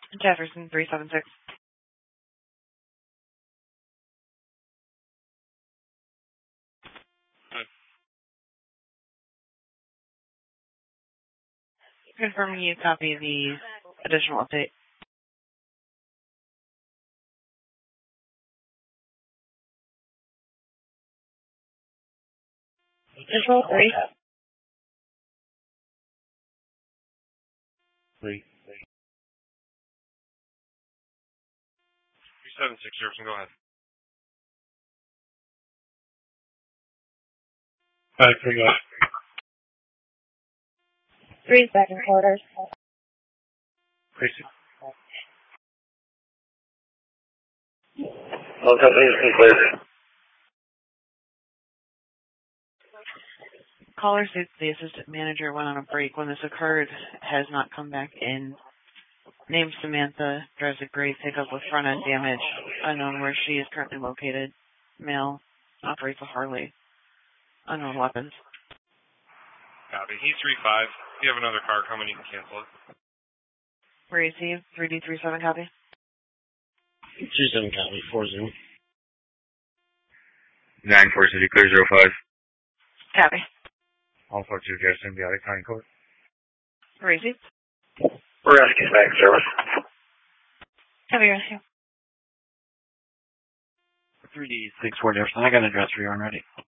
Jefferson 376. Confirming you copy the additional update. Control 3. 376, Jefferson, go ahead. 5-3, go ahead. 3 second quarters. Tracy. All companies can clear. Caller states the assistant manager went on a break when this occurred, has not come back in. Named Samantha, drives a gray pickup with front end damage. Unknown where she is currently located. Male, operates a Harley. Unknown weapons. Copy. He's 3-5. If you have another car coming, you can cancel it. Where is he? 3D37 copy? 27 copy, 4-0. 9-4 City Clear 05. Copy. Alpha 2 Jefferson, the other county code. Where is he? We're asking back service. Copy, rescue. 3D64 Jefferson, I got an address for you already.